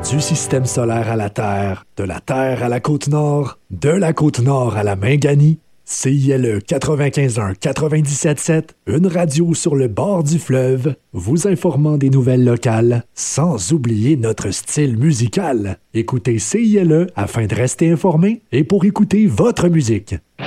Du système solaire à de la Terre à la Côte-Nord, de la Côte-Nord à la Minganie, CILE 95.1 97.7, une radio sur le bord du fleuve, vous informant des nouvelles locales, sans oublier notre style musical. Écoutez CILE afin de rester informé et pour écouter votre musique.